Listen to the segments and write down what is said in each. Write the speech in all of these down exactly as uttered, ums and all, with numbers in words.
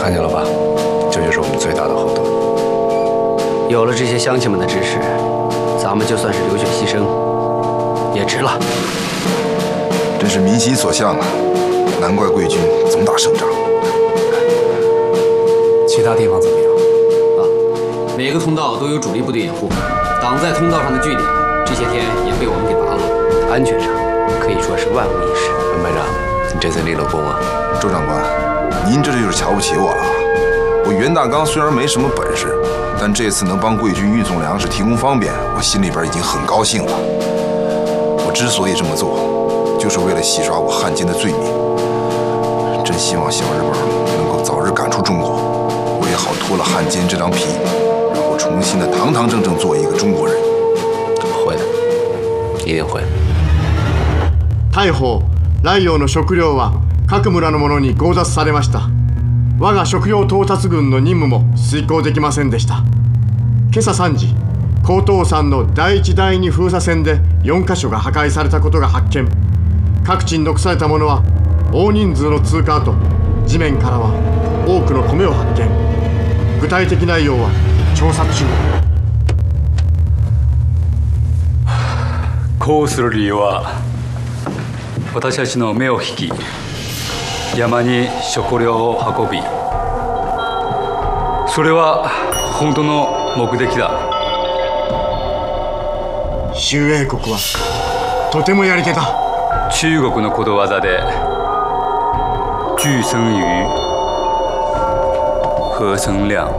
看见了吧？这就是我们最大的后盾。 有了这些乡亲们的支持，咱们就算是流血牺牲，也值了。 真是民心所向啊！难怪贵军总打胜仗。 其他地方怎么样？ 啊，每个通道都有主力部队掩护，挡在通道上的据点，这些天也被我们给拔了。安全上可以说是万无一失。 文班长，你这次立了功啊！ 周长官，您这就是瞧不起我了啊！我袁大刚虽然没什么本事，但这次能帮贵军运送粮食提供方便，我心里边已经很高兴了。我之所以这么做，就是为了洗刷我汉奸的罪名。真希望小日本能够早日赶出中国，我也好脱了汉奸这张皮，然后重新的堂堂正正做一个中国人。 会的，一定会。 大砲雷陽の食料は各村の者に強奪されました。我が食料到達軍の任務も遂行できませんでした。今朝さんじ、高東山の第一第二封鎖線でよんカ所が破壊されたことが発見。各地に残されたものは大人数の通過と地面からは多くの米を発見。具体的内容は調査中。 こうする理由は私たちの目を引き山に食料を運び、それは本当の目的だ。 周英国はとてもやり手だ。 中国のことわざで聚生瑜合生亮。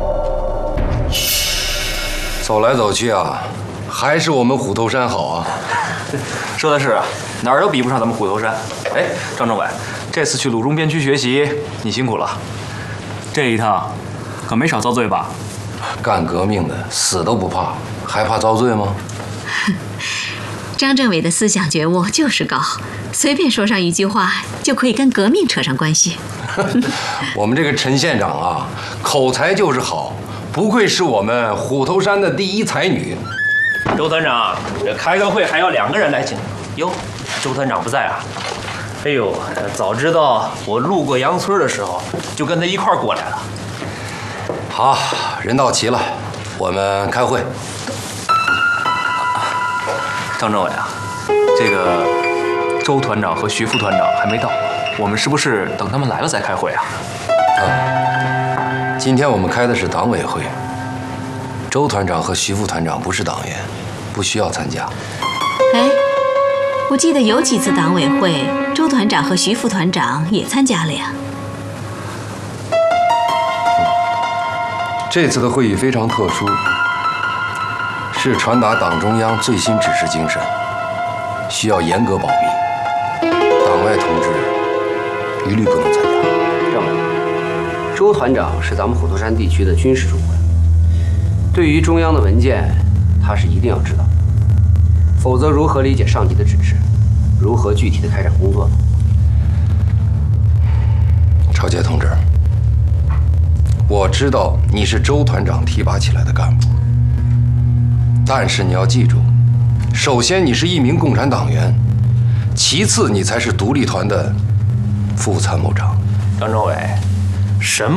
走来走去啊，还是我们虎头山好啊！ 说的是啊，哪儿都比不上咱们虎头山。哎，张政委，这次去鲁中边区学习，你辛苦了。这一趟可没少遭罪吧？ 干革命的死都不怕，还怕遭罪吗？ 张政委的思想觉悟就是高，随便说上一句话就可以跟革命扯上关系。 我们这个陈县长啊，口才就是好，不愧是我们虎头山的第一才女。 周团长，这开个会还要两个人来请哟。周团长不在啊？哎呦，早知道我路过杨村的时候，就跟他一块儿过来了。 好，人到齐了，我们开会。 张政委啊，这个周团长和徐副团长还没到，我们是不是等他们来了再开会啊？ 啊，今天我们开的是党委会，周团长和徐副团长不是党员，不需要参加。 哎，我记得有几次党委会，周团长和徐副团长也参加了呀。 这次的会议非常特殊，是传达党中央最新指示精神，需要严格保密，党外同志一律不能参加。 政委，周团长是咱们虎头山地区的军事主管，对于中央的文件，他是一定要知道，否则如何理解上级的指示，如何具体的开展工作呢？ 朝杰同志，我知道你是周团长提拔起来的干部，但是你要记住，首先你是一名共产党员，其次你才是独立团的副参谋长。 张政委，什么